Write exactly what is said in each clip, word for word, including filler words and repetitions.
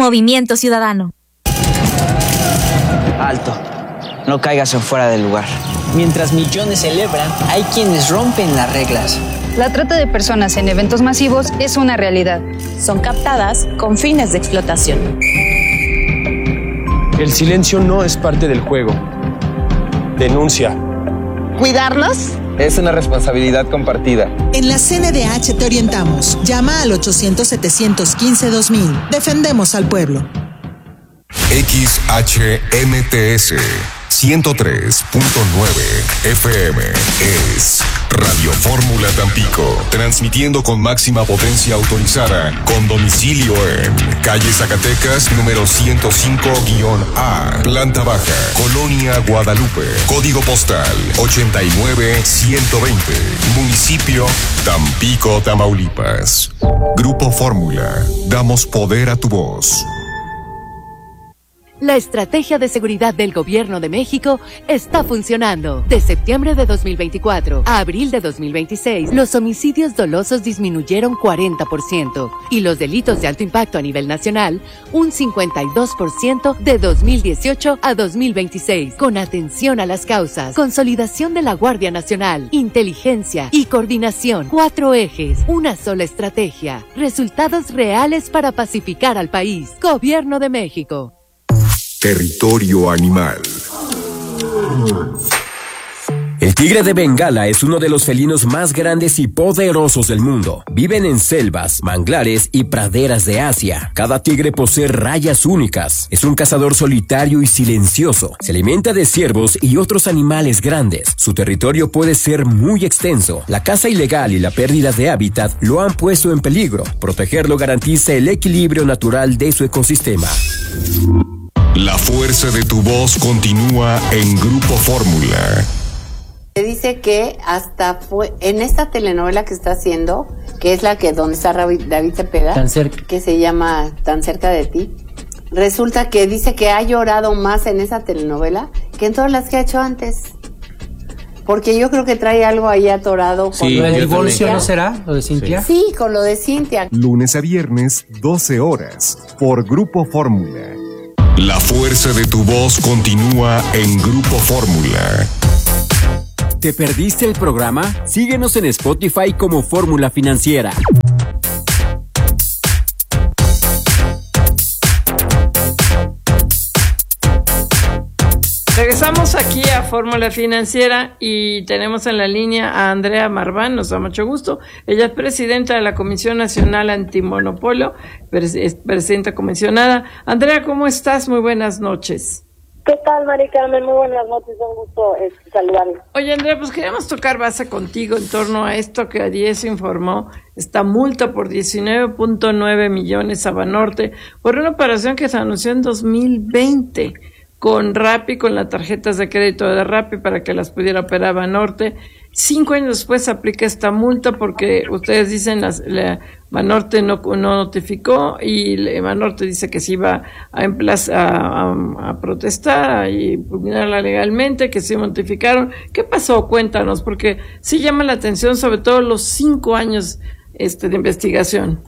Movimiento Ciudadano. Alto. No caigas en fuera del lugar. Mientras millones celebran, hay quienes rompen las reglas. La trata de personas en eventos masivos es una realidad. Son captadas con fines de explotación. El silencio no es parte del juego. Denuncia. ¿Cuidarnos? Es una responsabilidad compartida. En la C N D H te orientamos. Llama al ochocientos, setecientos quince, dos mil. Defendemos al pueblo. X H M T S ciento tres punto nueve F M es Radio Fórmula Tampico, transmitiendo con máxima potencia autorizada, con domicilio en calle Zacatecas, número ciento cinco A, planta baja, Colonia Guadalupe, código postal ochenta y nueve ciento veinte, municipio Tampico, Tamaulipas. Grupo Fórmula, damos poder a tu voz. La estrategia de seguridad del Gobierno de México está funcionando. De septiembre de dos mil veinticuatro a abril de dos mil veintiséis, los homicidios dolosos disminuyeron cuarenta por ciento y los delitos de alto impacto a nivel nacional un cincuenta y dos por ciento de dos mil dieciocho a dos mil veintiséis. Con atención a las causas, consolidación de la Guardia Nacional, inteligencia y coordinación. Cuatro ejes, una sola estrategia. Resultados reales para pacificar al país. Gobierno de México. Territorio animal. El tigre de Bengala es uno de los felinos más grandes y poderosos del mundo. Viven en selvas, manglares y praderas de Asia. Cada tigre posee rayas únicas. Es un cazador solitario y silencioso. Se alimenta de ciervos y otros animales grandes. Su territorio puede ser muy extenso. La caza ilegal y la pérdida de hábitat lo han puesto en peligro. Protegerlo garantiza el equilibrio natural de su ecosistema. La fuerza de tu voz continúa en Grupo Fórmula. Se dice que hasta fue en esta telenovela que está haciendo, que es la que donde está David Cepeda, tan cerca, que se llama Tan cerca de ti, resulta que dice que ha llorado más en esa telenovela que en todas las que ha hecho antes. Porque yo creo que trae algo ahí atorado. Sí, con lo del divorcio, ¿no será? ¿Lo de Cintia? Sí, sí, con lo de Cintia. Lunes a viernes, doce horas, por Grupo Fórmula. La fuerza de tu voz continúa en Grupo Fórmula. ¿Te perdiste el programa? Síguenos en Spotify como Fórmula Financiera. Regresamos aquí a Fórmula Financiera y tenemos en la línea a Andrea Marván, nos da mucho gusto. Ella es presidenta de la Comisión Nacional Antimonopolio, es presidenta comisionada. Andrea, ¿cómo estás? Muy buenas noches. ¿Qué tal, Mari Carmen? Muy buenas noches, un gusto eh, saludarles. Oye, Andrea, pues queríamos tocar base contigo en torno a esto que Adies informó, esta multa por diecinueve punto nueve millones a Banorte por una operación que se anunció en dos mil veinte. Con Rappi, con las tarjetas de crédito de Rappi para que las pudiera operar Banorte. Cinco años después se aplica esta multa porque ustedes dicen las, la, Banorte no, no notificó y Banorte dice que se iba a, emplaza, a, a, a protestar y pugnarla legalmente, que se notificaron. ¿Qué pasó? Cuéntanos, porque sí llama la atención sobre todo los cinco años este, de investigación.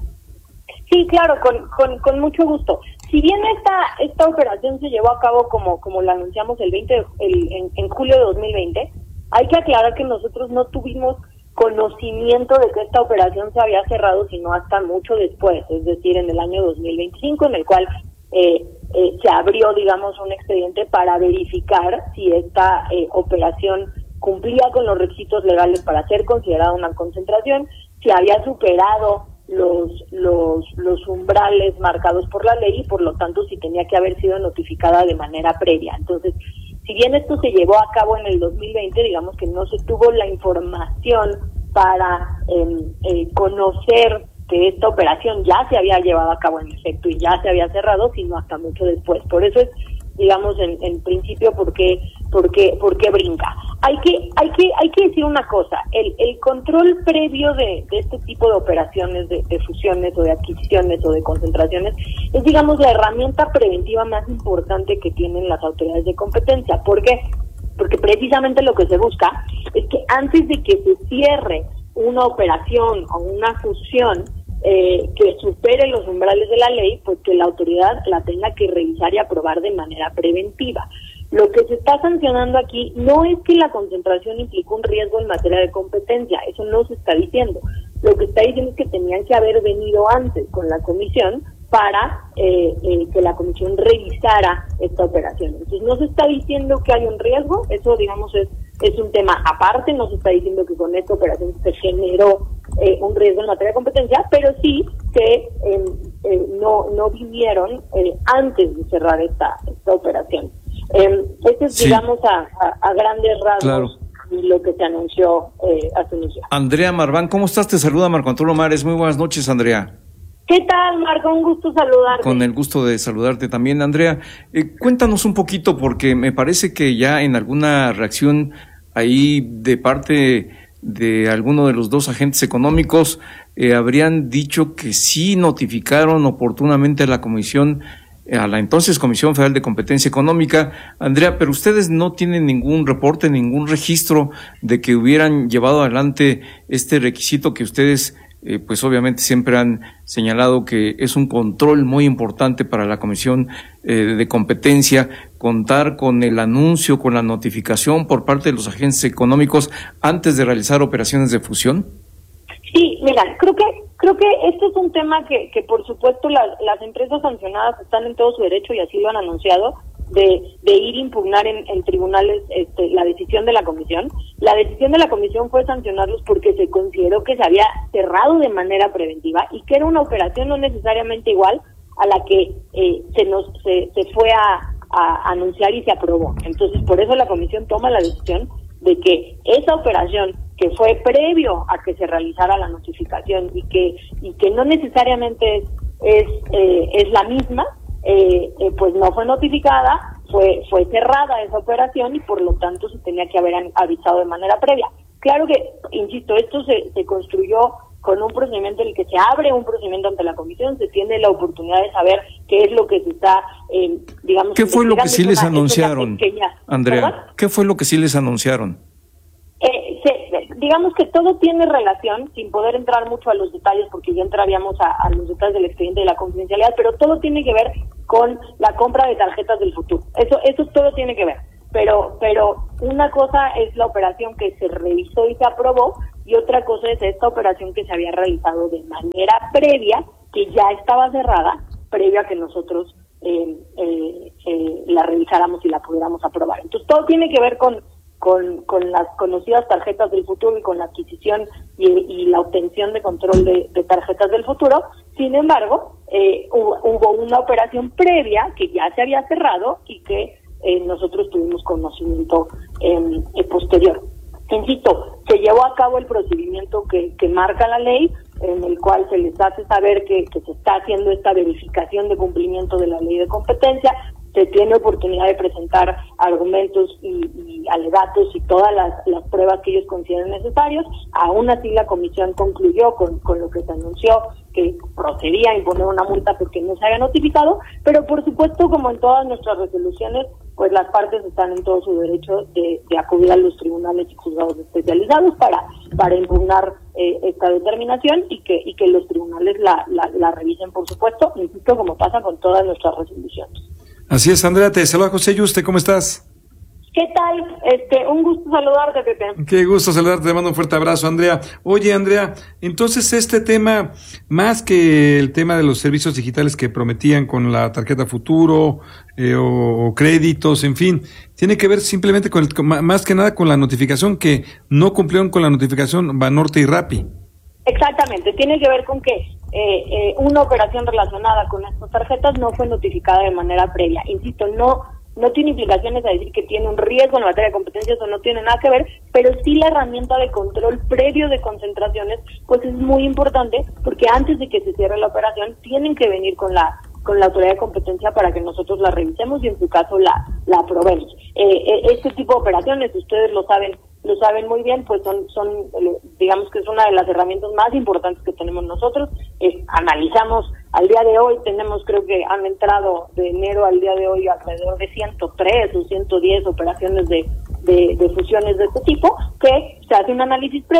Sí, claro, con, con, con mucho gusto. Si bien esta esta operación se llevó a cabo como como la anunciamos el veinte el, en, en julio de dos mil veinte, hay que aclarar que nosotros no tuvimos conocimiento de que esta operación se había cerrado sino hasta mucho después, es decir, en el año dos mil veinticinco, en el cual eh, eh, se abrió, digamos, un expediente para verificar si esta eh, operación cumplía con los requisitos legales para ser considerada una concentración, si había superado los los los umbrales marcados por la ley y por lo tanto si tenía que haber sido notificada de manera previa. Entonces, si bien esto se llevó a cabo en el dos mil veinte, digamos que no se tuvo la información para eh, eh, conocer que esta operación ya se había llevado a cabo en efecto y ya se había cerrado, sino hasta mucho después. Por eso es, digamos, en, en principio, ¿por qué, por qué, por qué brinca? Hay que, hay que, hay que decir una cosa, el, el control previo de, de este tipo de operaciones, de, de fusiones o de adquisiciones o de concentraciones, es, digamos, la herramienta preventiva más importante que tienen las autoridades de competencia. ¿Por qué? Porque precisamente lo que se busca es que antes de que se cierre una operación o una fusión, eh, que supere los umbrales de la ley, pues que la autoridad la tenga que revisar y aprobar de manera preventiva. Lo que se está sancionando aquí no es que la concentración implique un riesgo en materia de competencia, eso no se está diciendo. Lo que está diciendo es que tenían que haber venido antes con la comisión para eh, eh, que la comisión revisara esta operación. Entonces no se está diciendo que hay un riesgo, eso digamos es es un tema aparte, no se está diciendo que con esta operación se generó eh, un riesgo en materia de competencia, pero sí que eh, eh, no no vinieron eh, antes de cerrar esta esta operación. Eh, este es, sí. digamos, a, a, a grandes rasgos claro. lo que se anunció eh, hace unos días. Andrea Marván, ¿cómo estás? Te saluda Marco Antonio Mares. Muy buenas noches, Andrea. ¿Qué tal, Marco? Un gusto saludarte. Con el gusto de saludarte también, Andrea. Eh, cuéntanos un poquito, porque me parece que ya en alguna reacción ahí de parte de alguno de los dos agentes económicos eh, habrían dicho que sí notificaron oportunamente a la comisión, a la entonces Comisión Federal de Competencia Económica. Andrea, pero ustedes no tienen ningún reporte, ningún registro de que hubieran llevado adelante este requisito que ustedes Eh, pues obviamente siempre han señalado que es un control muy importante para la Comisión eh, de Competencia, contar con el anuncio, con la notificación por parte de los agentes económicos antes de realizar operaciones de fusión. Sí, mira, creo que creo que este es un tema que, que por supuesto las, las empresas sancionadas están en todo su derecho y así lo han anunciado, de, de ir a impugnar en, en tribunales este, la decisión de la comisión. La decisión de la comisión fue sancionarlos porque se consideró que se había cerrado de manera preventiva y que era una operación no necesariamente igual a la que eh, se nos se, se fue a, a anunciar y se aprobó. Entonces, por eso la comisión toma la decisión de que esa operación que fue previo a que se realizara la notificación y que y que no necesariamente es es, eh, es la misma, Eh, eh, pues no fue notificada, fue fue cerrada esa operación y por lo tanto se tenía que haber avisado de manera previa. Claro que, insisto, esto se, se construyó con un procedimiento en el que se abre un procedimiento ante la comisión, se tiene la oportunidad de saber qué es lo que se está, eh, digamos... ¿Qué fue lo que sí les una, anunciaron, pequeña, Andrea? ¿verdad? ¿Qué fue lo que sí les anunciaron? Eh, se, digamos que todo tiene relación, sin poder entrar mucho a los detalles, porque ya entraríamos a, a los detalles del expediente de la confidencialidad, pero todo tiene que ver con la compra de tarjetas del futuro. Eso eso todo tiene que ver. Pero pero una cosa es la operación que se revisó y se aprobó, y otra cosa es esta operación que se había realizado de manera previa, que ya estaba cerrada, previa a que nosotros eh, eh, eh, la revisáramos y la pudiéramos aprobar. Entonces todo tiene que ver con con con las conocidas tarjetas del futuro y con la adquisición y, y la obtención de control de, de tarjetas del futuro. Sin embargo, eh, hubo, hubo una operación previa que ya se había cerrado y que eh, nosotros tuvimos conocimiento eh, eh, posterior. Insisto, se llevó a cabo el procedimiento que, que marca la ley, en el cual se les hace saber que, que se está haciendo esta verificación de cumplimiento de la ley de competencia, se tiene oportunidad de presentar argumentos y, y alegatos y todas las, las pruebas que ellos consideren necesarios. Aún así la comisión concluyó con, con lo que se anunció, que procedía a imponer una multa porque no se había notificado, pero por supuesto, como en todas nuestras resoluciones, pues las partes están en todo su derecho de, de acudir a los tribunales y juzgados especializados para para impugnar eh, esta determinación y que y que los tribunales la, la, la revisen, por supuesto, insisto, como pasa con todas nuestras resoluciones. Así es, Andrea, te saluda José Yuste, ¿cómo estás? ¿Qué tal? Este, un gusto saludarte, Pepe. Qué gusto saludarte, te mando un fuerte abrazo, Andrea. Oye, Andrea, entonces este tema, más que el tema de los servicios digitales que prometían con la tarjeta Futuro eh, o, o créditos, en fin, tiene que ver simplemente con, el, con más que nada con la notificación, que no cumplieron con la notificación Banorte y Rappi. Exactamente, tiene que ver con que eh, eh, una operación relacionada con estas tarjetas no fue notificada de manera previa. Insisto, no no tiene implicaciones a decir que tiene un riesgo en materia de competencias, o no tiene nada que ver, pero sí la herramienta de control previo de concentraciones pues es muy importante, porque antes de que se cierre la operación tienen que venir con la con la autoridad de competencia para que nosotros la revisemos y en su caso la la aprobemos. Eh, este tipo de operaciones, ustedes lo saben lo saben muy bien, pues son son digamos que es una de las herramientas más importantes que tenemos nosotros. Eh, analizamos al día de hoy, tenemos creo que han entrado de enero al día de hoy alrededor de ciento tres o ciento diez operaciones de, de, de fusiones de este tipo, que se hace un análisis previo,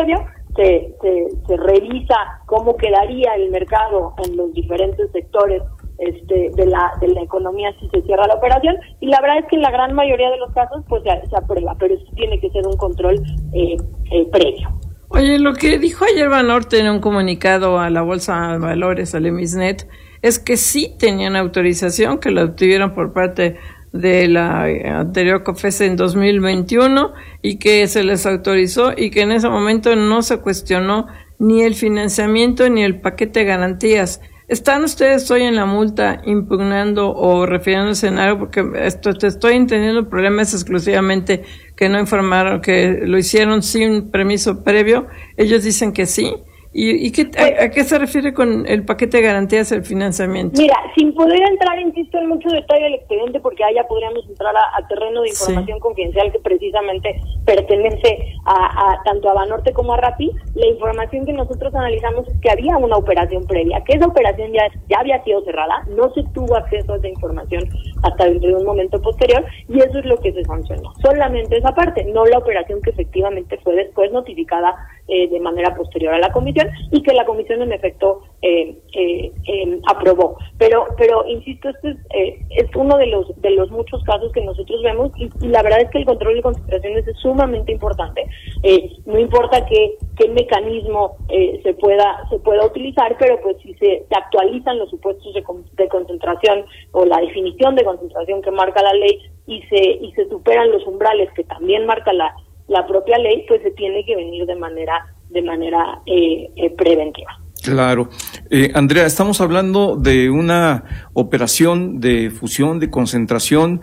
se, se, se revisa cómo quedaría el mercado en los diferentes sectores este, de la de la economía si se cierra la operación, y la verdad es que en la gran mayoría de los casos pues se, se aprueba, pero sí tiene que ser un control eh, eh, previo. Oye, lo que dijo ayer Banorte en un comunicado a la Bolsa de Valores, al EMISNet, es que sí tenían autorización, que la obtuvieron por parte de la anterior COFESE en dos mil veintiuno y que se les autorizó y que en ese momento no se cuestionó ni el financiamiento ni el paquete de garantías. ¿Están ustedes hoy en la multa impugnando o refiriéndose en algo? Porque esto te estoy entendiendo, el problema es exclusivamente que no informaron, que lo hicieron sin permiso previo. Ellos dicen que sí. ¿Y, y qué, a, a qué se refiere con el paquete de garantías el financiamiento? Mira, sin poder entrar, insisto, en mucho detalle del expediente, porque allá podríamos entrar a, a terreno de información sí. confidencial que precisamente pertenece a, a tanto a Banorte como a Rappi. La información que nosotros analizamos es que había una operación previa, que esa operación ya, ya había sido cerrada, no se tuvo acceso a esa información hasta dentro de un momento posterior, y eso es lo que se sancionó. Solamente esa parte, no la operación que efectivamente fue después notificada eh, de manera posterior a la comisión, y que la comisión en efecto eh, eh, eh, aprobó. Pero, pero insisto, este es, eh, es uno de los de los muchos casos que nosotros vemos, y, y la verdad es que el control de concentraciones es sumamente importante. Eh, no importa qué qué mecanismo eh, se pueda se pueda utilizar, pero pues si se, se actualizan los supuestos de, de concentración o la definición de concentración que marca la ley y se y se superan los umbrales que también marca la la propia ley, pues se tiene que venir de manera de manera eh, eh, preventiva. Claro. Eh, Andrea, estamos hablando de una operación de fusión, de concentración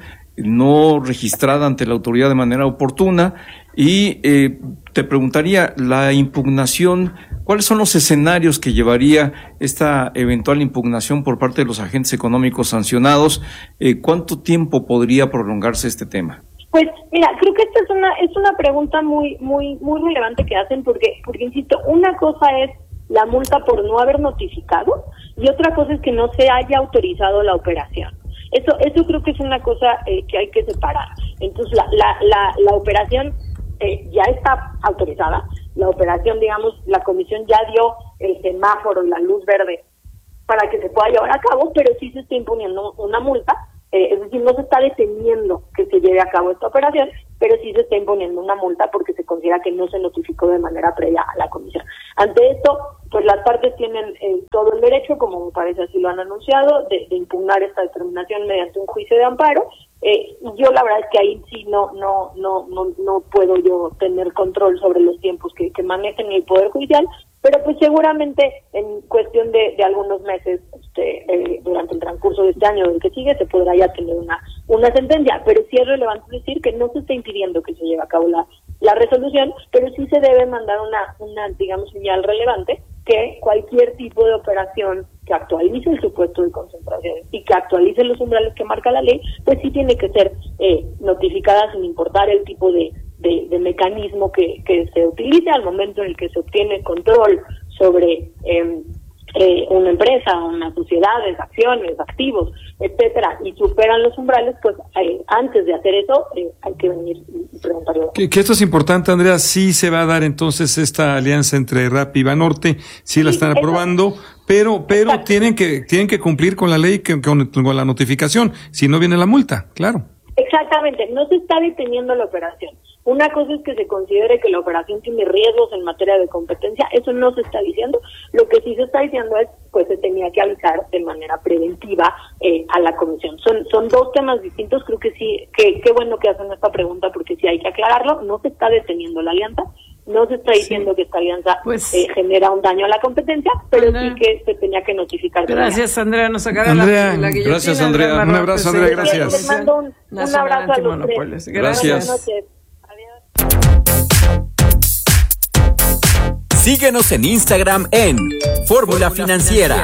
no registrada ante la autoridad de manera oportuna, y eh, te preguntaría, la impugnación, ¿cuáles son los escenarios que llevaría esta eventual impugnación por parte de los agentes económicos sancionados? Eh, ¿Cuánto tiempo podría prolongarse este tema? Pues mira, creo que esta es una es una pregunta muy muy muy relevante que hacen, porque porque insisto, una cosa es la multa por no haber notificado y otra cosa es que no se haya autorizado la operación. Eso eso creo que es una cosa eh, que hay que separar. Entonces la la la, la operación eh, ya está autorizada. La operación, digamos, la comisión ya dio el semáforo y la luz verde para que se pueda llevar a cabo, pero sí se está imponiendo una multa. Eh, es decir, no se está deteniendo que se lleve a cabo esta operación, pero sí se está imponiendo una multa porque se considera que no se notificó de manera previa a la comisión. Ante esto, pues las partes tienen eh, todo el derecho, como me parece así lo han anunciado, de, de impugnar esta determinación mediante un juicio de amparo. Eh, y yo la verdad es que ahí sí no no no no no puedo yo tener control sobre los tiempos que, que manejen el Poder Judicial, pero pues seguramente en cuestión de, de algunos meses, este, eh, durante el transcurso de este año o el que sigue, se podrá ya tener una una sentencia. Pero sí es relevante decir que no se está impidiendo que se lleve a cabo la, la resolución, pero sí se debe mandar una, una digamos, señal relevante que cualquier tipo de operación que actualice el supuesto de concentración y que actualice los umbrales que marca la ley, pues sí tiene que ser eh, notificada sin importar el tipo de, de, de mecanismo que, que se utilice al momento en el que se obtiene control sobre eh, eh, una empresa, una sociedad, acciones, activos, etcétera, y superan los umbrales, pues eh, antes de hacer eso eh, hay que venir y preguntarle. Que, que esto es importante, Andrea, sí se va a dar entonces esta alianza entre Rappi y Banorte, sí la sí, están aprobando, eso. pero pero Exacto. tienen que tienen que cumplir con la ley, que, con, con la notificación, si no viene la multa, claro. Exactamente, no se está deteniendo la operación. Una cosa es que se considere que la operación tiene riesgos en materia de competencia, eso no se está diciendo. Lo que sí se está diciendo es, pues se tenía que avisar de manera preventiva eh, a la comisión. Son son dos temas distintos, creo que sí, que qué bueno que hacen esta pregunta porque sí hay que aclararlo. No se está deteniendo la alianza, no se está diciendo sí. que esta alianza pues, eh, genera un daño a la competencia, pero Andrea. sí que se tenía que notificar. Gracias, Andrea, nos acaba Andrea, la, la guillotina. Gracias, Andrea. Un abrazo, Andrea, gracias. Les mando un, un abrazo a los tres. Gracias. Buenas noches. Síguenos en Instagram en Fórmula Financiera.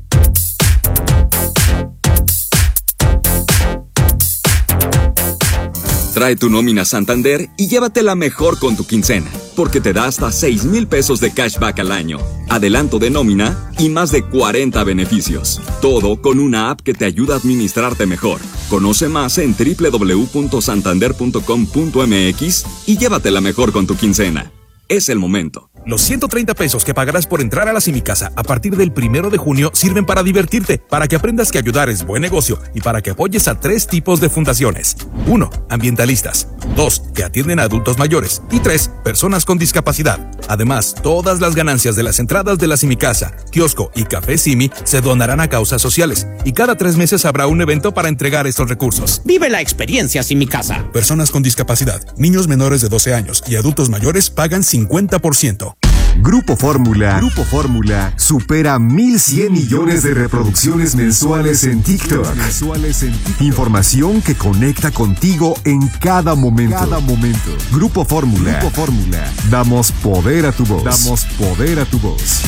Trae tu nómina Santander y llévatela mejor con tu quincena, porque te da hasta seis mil pesos de cashback al año, adelanto de nómina y más de cuarenta beneficios. Todo con una app que te ayuda a administrarte mejor. Conoce más en doble u doble u doble u punto santander punto com punto m x y llévatela mejor con tu quincena. Es el momento. Los ciento treinta pesos que pagarás por entrar a la Simicasa a partir del primero de junio sirven para divertirte, para que aprendas que ayudar es buen negocio y para que apoyes a tres tipos de fundaciones. Uno, ambientalistas. Dos, que atienden a adultos mayores. Y tres, personas con discapacidad. Además, todas las ganancias de las entradas de la Simicasa, kiosco y café Simi se donarán a causas sociales. Y cada tres meses habrá un evento para entregar estos recursos. Vive la experiencia Simicasa. Personas con discapacidad, niños menores de doce años y adultos mayores pagan cincuenta por ciento. Grupo Fórmula, Grupo Fórmula supera mil cien millones de reproducciones mensuales en TikTok. Mensuales en TikTok. Información que conecta contigo en cada momento. Cada momento. Grupo Fórmula, Grupo Fórmula. Damos poder a tu voz. Damos poder a tu voz.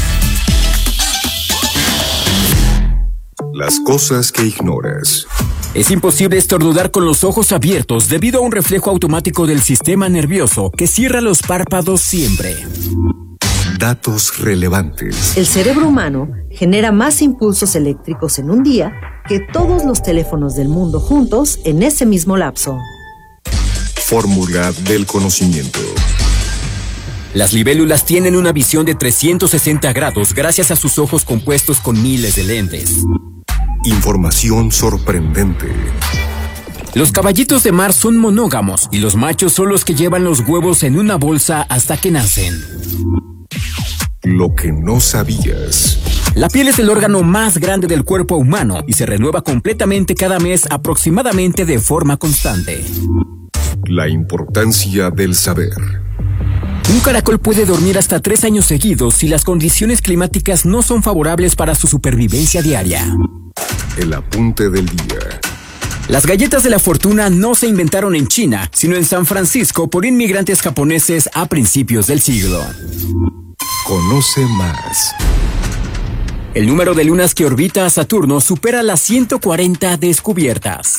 Las cosas que ignoras. Es imposible estornudar con los ojos abiertos debido a un reflejo automático del sistema nervioso que cierra los párpados siempre. Datos relevantes. El cerebro humano genera más impulsos eléctricos en un día que todos los teléfonos del mundo juntos en ese mismo lapso. Fórmula del conocimiento. Las libélulas tienen una visión de trescientos sesenta grados gracias a sus ojos compuestos con miles de lentes. Información sorprendente. Los caballitos de mar son monógamos y los machos son los que llevan los huevos en una bolsa hasta que nacen. Lo que no sabías. La piel es el órgano más grande del cuerpo humano y se renueva completamente cada mes aproximadamente de forma constante. La importancia del saber. Un caracol puede dormir hasta tres años seguidos si las condiciones climáticas no son favorables para su supervivencia diaria. El apunte del día. Las galletas de la fortuna no se inventaron en China, sino en San Francisco por inmigrantes japoneses a principios del siglo. Conoce más. El número de lunas que orbita a Saturno supera las ciento cuarenta descubiertas.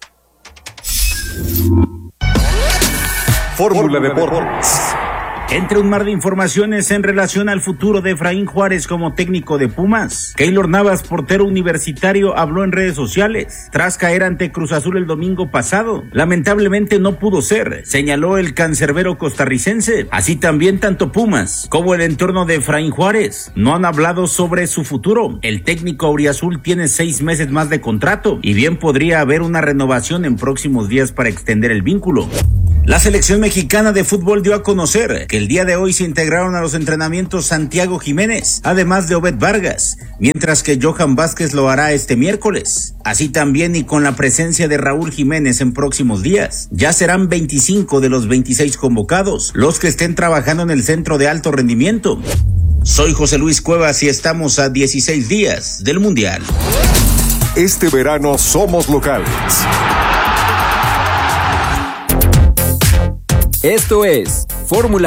Fórmula Deportes. Entre un mar de informaciones en relación al futuro de Efraín Juárez como técnico de Pumas, Keylor Navas, portero universitario, habló en redes sociales tras caer ante Cruz Azul el domingo pasado. Lamentablemente no pudo ser, señaló el cancerbero costarricense. Así también tanto Pumas como el entorno de Efraín Juárez no han hablado sobre su futuro. El técnico auriazul tiene seis meses más de contrato y bien podría haber una renovación en próximos días para extender el vínculo. La selección mexicana de fútbol dio a conocer que el día de hoy se integraron a los entrenamientos Santiago Jiménez, además de Obed Vargas, mientras que Johan Vázquez lo hará este miércoles. Así también y con la presencia de Raúl Jiménez en próximos días. Ya serán veinticinco de los veintiséis convocados los que estén trabajando en el centro de alto rendimiento. Soy José Luis Cuevas y estamos a dieciséis días del Mundial. Este verano somos locales. Esto es Fórmula